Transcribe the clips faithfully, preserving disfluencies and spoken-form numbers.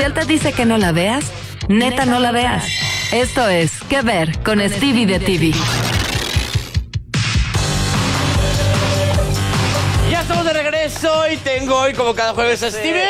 él te dice que no la veas, neta no la veas. Esto es ¿Qué ver? Con Stevie de T V. Ya estamos de regreso y tengo hoy, como cada jueves, a Stevie.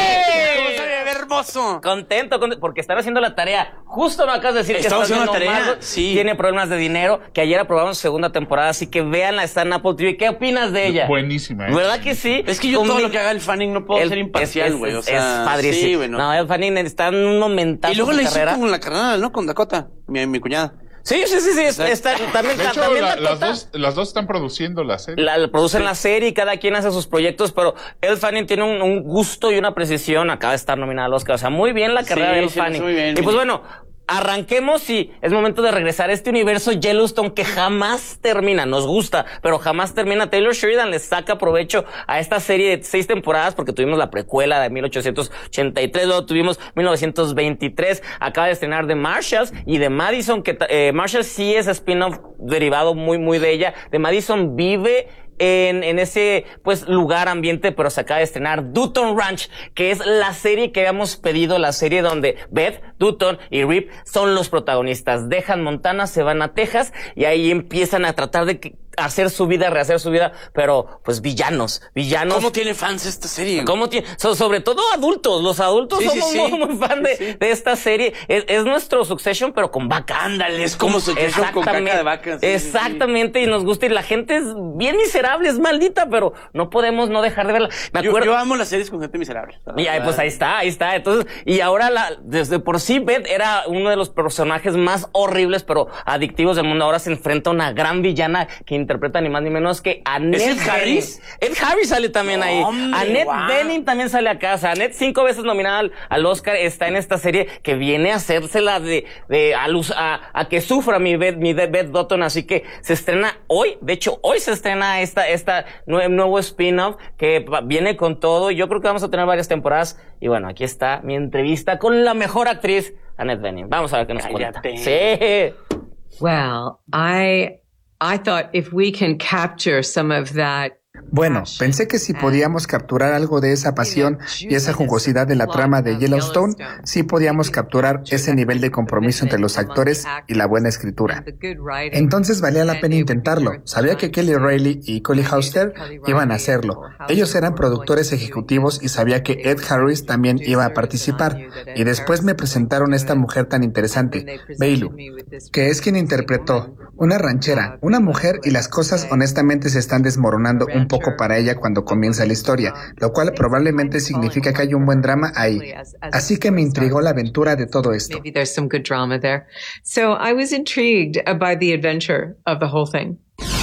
Hermoso. Contento, contento, porque están haciendo la tarea. Justo me acabas de decir Estamos que haciendo está la tarea. Margot, Sí. Tiene problemas de dinero, que ayer aprobamos su segunda temporada, así que véanla, está en Apple T V. ¿Qué opinas de ella? Buenísima, ¿eh? ¿Verdad que sí? Es que yo Con todo mi... lo que haga el Fanning no puedo el, ser imparcial, güey. O sea, es padrísimo. Sí, bueno. No, el Fanning está en un momentazo. Y luego de le hizo carrera. con la carnal, ¿no? Con Dakota, mi, mi cuñada. Sí, sí, sí, sí. Está, está, también, De hecho, también la, Dakota, las, dos, las dos están produciendo la serie. La, la producen la serie y cada quien hace sus proyectos, pero Elle Fanning tiene un, un gusto y una precisión. Acaba de estar nominada al Oscar. O sea, muy bien la carrera Sí, de Elle sí, Fanning. muy bien, y pues mire. bueno, arranquemos y es momento de regresar a este universo Yellowstone que jamás termina. Nos gusta, pero jamás termina. Taylor Sheridan le saca provecho a esta serie de seis temporadas porque tuvimos la precuela de mil ochocientos ochenta y tres, luego tuvimos mil novecientos veintitrés, acaba de estrenar The Marshalls y The Madison, que eh, Marshalls sí es spin-off derivado muy, muy de ella. The Madison vive en, en ese, pues, lugar, ambiente, pero se acaba de estrenar Dutton Ranch, que es la serie que habíamos pedido, la serie donde Beth, Dutton y Rip son los protagonistas. Dejan Montana, se van a Texas y ahí empiezan a tratar de que, hacer su vida, rehacer su vida, pero, pues, villanos, villanos. ¿Cómo tiene fans esta serie? ¿Cómo tiene? So, sobre todo adultos, los adultos Sí, sí, somos sí. muy, muy fan de, Sí, sí. de esta serie. Es, es nuestro Succession, pero con vaca. Ándale, es como Succession con caca de vaca. Sí, Exactamente, y nos gusta, y la gente es bien miserable, es maldita, pero no podemos no dejar de verla. Me Yo, acuerdo. yo amo las series con gente miserable. Y ahí, pues ahí está, ahí está. Entonces, y ahora la, desde por sí Beth era uno de los personajes más horribles, pero adictivos del mundo. Ahora se enfrenta a una gran villana que interpreta ni más ni menos que Annette ¿Es Ed Harris? Bening. Ed Harris sale también ahí. Hombre, Annette wow. Bening también sale a casa. Annette, cinco veces nominada al, al Oscar, está en esta serie que viene a hacérsela de, de a, luz, a, a que sufra mi Beth, mi Beth Dutton. Así que se estrena hoy. De hecho, hoy se estrena esta, esta nue- nuevo spin-off que va- viene con todo. Yo creo que vamos a tener varias temporadas. Y bueno, aquí está mi entrevista con la mejor actriz, Annette Bening. Vamos a ver qué nos cuenta. Cállate. Sí. Well, I I thought if we can capture some of that. Bueno, pensé que si podíamos capturar algo de esa pasión y esa jugosidad de la trama de Yellowstone, sí podíamos capturar ese nivel de compromiso entre los actores y la buena escritura. Entonces valía la pena intentarlo. Sabía que Kelly Reilly y Collie Hauster iban a hacerlo. Ellos eran productores ejecutivos y sabía que Ed Harris también iba a participar. Y después me presentaron a esta mujer tan interesante, Bailu, que es quien interpretó una ranchera, una mujer, y las cosas honestamente se están desmoronando un poco para ella cuando comienza la historia, lo cual probablemente significa que hay un buen drama ahí. Así que me intrigó la aventura de todo esto. Maybe there's some good drama there. So I was intrigued by the adventure of the whole thing.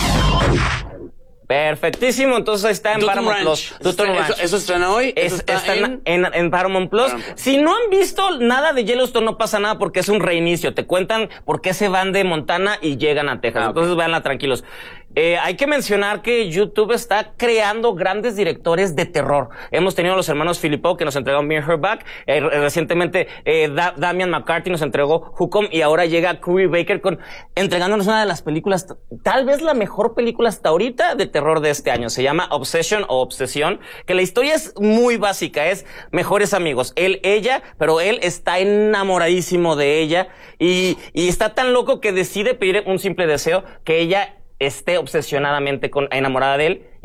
Perfectísimo, entonces está en Dutton Paramount Ranch. Plus. Dutton Eso- Ranch. eso- eso estrena hoy. Es- Eso está está en- en, en, en Paramount Plus. Paramount Plus. Si no han visto nada de Yellowstone, no pasa nada porque es un reinicio. Te cuentan por qué se van de Montana y llegan a Texas. Ah, ok. Entonces, véanla tranquilos. Eh, hay que mencionar que YouTube está creando grandes directores de terror. Hemos tenido a los hermanos Philippou que nos entregaron Bring Her Back. Eh, recientemente, eh, Da- Damian McCarthy nos entregó Hucom, y ahora llega Curry Baker con, entregándonos una de las películas, tal vez la mejor película hasta ahorita de terror de este año. Se llama Obsession o Obsesión, que la historia es muy básica, es mejores amigos. Él, ella, pero él está enamoradísimo de ella y, y está tan loco que decide pedir un simple deseo, que ella esté obsesionadamente con, enamorada de él,